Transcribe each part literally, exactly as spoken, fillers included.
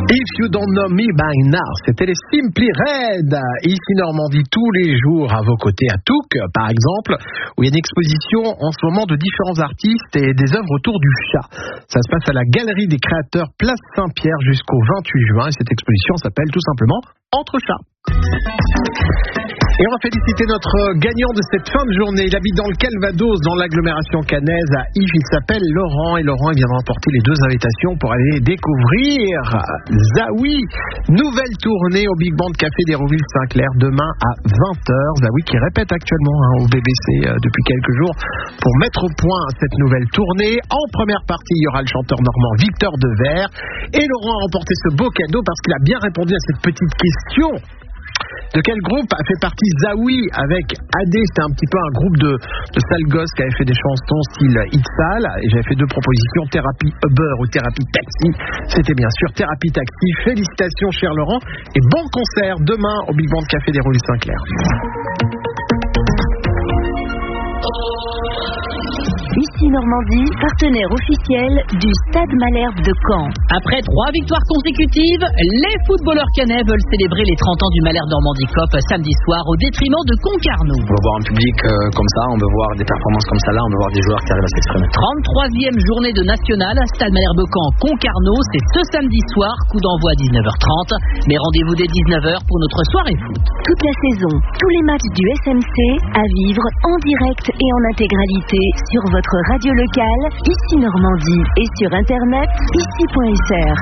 If You Don't Know Me By Now, c'était les Simply Red, ici Normandie, tous les jours à vos côtés, à Touques par exemple, où il y a une exposition en ce moment de différents artistes et des œuvres autour du chat. Ça se passe à la Galerie des Créateurs, place Saint-Pierre, jusqu'au vingt-huit juin, et cette exposition s'appelle tout simplement Entre chats. Et on va féliciter notre gagnant de cette fin de journée. Il habite dans le Calvados, dans l'agglomération caennaise, à Yves. Il s'appelle Laurent. Et Laurent, il viendra emporter les deux invitations pour aller découvrir Zawi. Nouvelle tournée au Big Band Café d'Hérouville-Saint-Clair demain à vingt heures. Zawi qui répète actuellement hein, au B B C euh, depuis quelques jours pour mettre au point cette nouvelle tournée. En première partie, il y aura le chanteur normand Victor Devers. Et Laurent a remporté ce beau cadeau parce qu'il a bien répondu à cette petite question. De quel groupe a fait partie Zawi avec A D? C'était un petit peu un groupe de, de sales gosses qui avait fait des chansons style Hit Sale. Et j'avais fait deux propositions, Thérapie Uber ou Thérapie Taxi. C'était bien sûr Thérapie Taxi. Félicitations cher Laurent et bon concert demain au Big Band Café d'Hérouville-Saint-Clair. Ici Normandie, partenaire officiel du Stade Malherbe de Caen. Après trois victoires consécutives, les footballeurs caennais veulent célébrer les trente ans du Malherbe Normandie Cup samedi soir au détriment de Concarneau. On veut voir un public euh, comme ça, on veut voir des performances comme ça là, on veut voir des joueurs qui arrivent à s'exprimer. trente-troisième journée de National, Stade Malherbe Caen, Concarneau, c'est ce samedi soir, coup d'envoi à dix-neuf heures trente, mais rendez-vous dès dix-neuf heures pour notre soirée foot. Toute la saison, tous les matchs du S M C à vivre en direct et en intégralité sur votre radio locale, ici Normandie, et sur internet, ici point f r.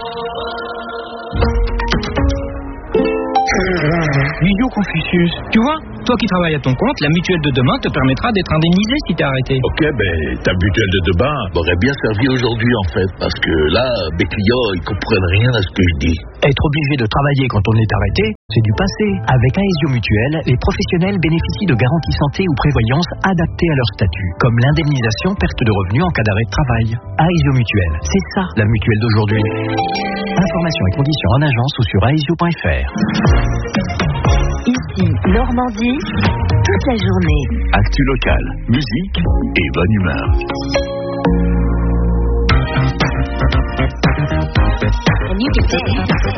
Idiot Confucius, tu vois, toi qui travailles à ton compte, la mutuelle de demain te permettra d'être indemnisé si t'es arrêté. Ok, ben ta mutuelle de demain m'aurait bien servi aujourd'hui en fait, parce que là, mes clients, ils comprennent rien à ce que je dis. Être obligé de travailler quand on est arrêté, c'est du passé. Avec Aesio Mutuelle, les professionnels bénéficient de garanties santé ou prévoyance adaptées à leur statut, comme l'indemnisation perte de revenus en cas d'arrêt de travail. Aesio Mutuelle, c'est ça la mutuelle d'aujourd'hui. Informations et conditions en agence ou sur aesio point f r. Ici Normandie, toute la journée. Actu local, musique et bonne humeur. And you can